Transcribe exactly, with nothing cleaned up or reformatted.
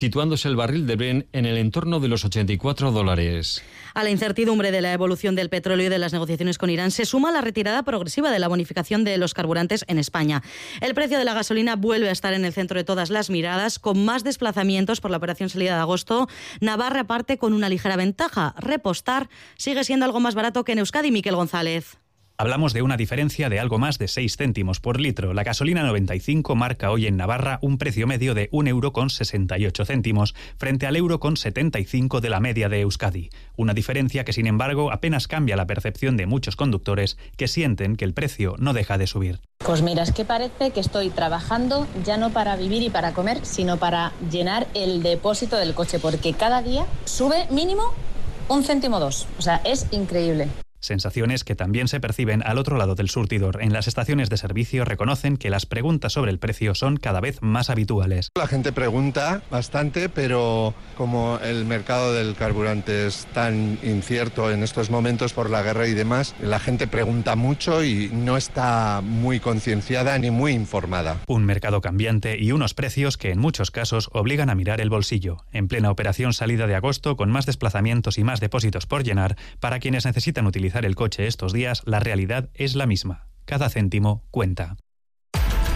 situándose el barril de Brent en el entorno de los ochenta y cuatro dólares. A la incertidumbre de la evolución del petróleo y de las negociaciones con Irán se suma la retirada progresiva de la bonificación de los carburantes en España. El precio de la gasolina vuelve a estar en el centro de todas las miradas, con más desplazamientos por la operación salida de agosto. Navarra parte con una ligera ventaja. Repostar sigue siendo algo más barato que en Euskadi. Miquel González. Hablamos de una diferencia de algo más de seis céntimos por litro. La gasolina noventa y cinco marca hoy en Navarra un precio medio de un euro con sesenta y ocho céntimos frente al euro con setenta y cinco de la media de Euskadi. Una diferencia que, sin embargo, apenas cambia la percepción de muchos conductores que sienten que el precio no deja de subir. Pues mira, es que parece que estoy trabajando ya no para vivir y para comer, sino para llenar el depósito del coche, porque cada día sube mínimo un céntimo dos. O sea, es increíble. Sensaciones que también se perciben al otro lado del surtidor. En las estaciones de servicio reconocen que las preguntas sobre el precio son cada vez más habituales. La gente pregunta bastante, pero como el mercado del carburante es tan incierto en estos momentos por la guerra y demás, la gente pregunta mucho y no está muy concienciada ni muy informada. Un mercado cambiante y unos precios que en muchos casos obligan a mirar el bolsillo. En plena operación salida de agosto, con más desplazamientos y más depósitos por llenar, para quienes necesitan utilizar el coche estos días, la realidad es la misma. Cada céntimo cuenta.